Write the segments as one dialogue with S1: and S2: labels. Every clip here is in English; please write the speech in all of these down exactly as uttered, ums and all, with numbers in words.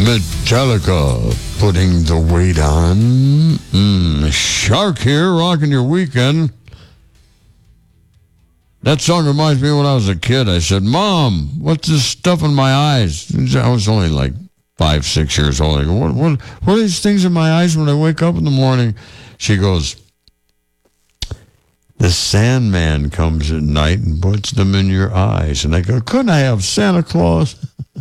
S1: Metallica, putting the weight on. Mm, Shark here, rocking your weekend. That song reminds me of when I was a kid. I said, Mom, what's this stuff in my eyes? I was only like five, six years old. I go, what, what, what are these things in my eyes when I wake up in the morning? She goes, the Sandman comes at night and puts them in your eyes. And I go, couldn't I have Santa Claus?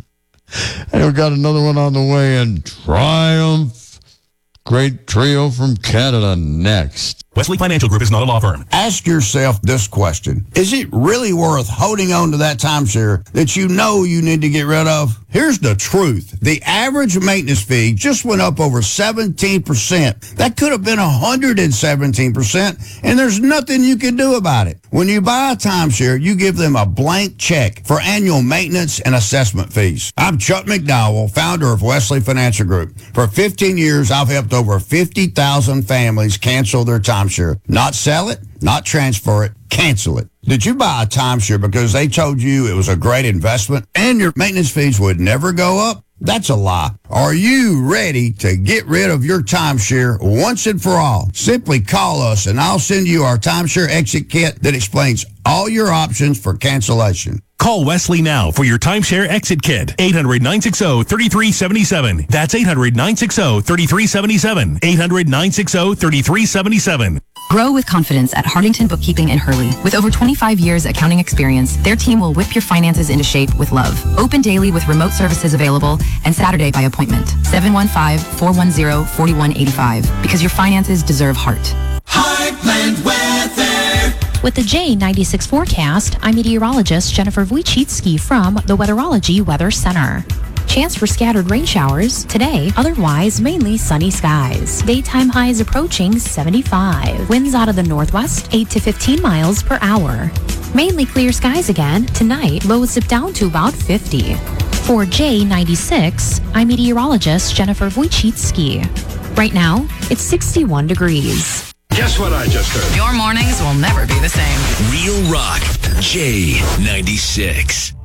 S1: I've got another one on the way, and Triumph. Great trio from Canada next.
S2: Wesley Financial Group is not a law firm.
S3: Ask yourself this question. Is it really worth holding on to that timeshare that you know you need to get rid of? Here's the truth. The average maintenance fee just went up over seventeen percent. That could have been one hundred seventeen percent, and there's nothing you can do about it. When you buy a timeshare, you give them a blank check for annual maintenance and assessment fees. I'm Chuck McDowell, founder of Wesley Financial Group. For fifteen years, I've helped over fifty thousand families cancel their timeshare. Not sell it, not transfer it, cancel it. Did you buy a timeshare because they told you it was a great investment and your maintenance fees would never go up? That's a lie. Are you ready to get rid of your timeshare once and for all? Simply call us and I'll send you our timeshare exit kit that explains all your options for cancellation.
S2: Call Wesley now for your timeshare exit kit. eight hundred, nine six zero, three three seven seven. That's eight hundred, nine six zero, three three seven seven. eight hundred, nine six zero, three three seven seven.
S4: Grow with confidence at Hartington Bookkeeping in Hurley. With over twenty-five years accounting experience, their team will whip your finances into shape with love. Open daily with remote services available and Saturday by appointment. seven one five, four one zero, four one eight five. Because your finances deserve heart.
S5: Heartland Weather.
S6: With the J ninety-six forecast, I'm meteorologist Jennifer Wojcicki from the Weatherology Weather Center. Chance for scattered rain showers today, otherwise mainly sunny skies. Daytime highs approaching seventy-five. Winds out of the northwest, eight to fifteen miles per hour. Mainly clear skies again. Tonight, lows dip down to about fifty. For J ninety-six, I'm meteorologist Jennifer Wojcicki. Right now, it's sixty-one degrees.
S7: Guess what I just heard?
S8: Your mornings will never be the same.
S5: Real Rock, J ninety-six.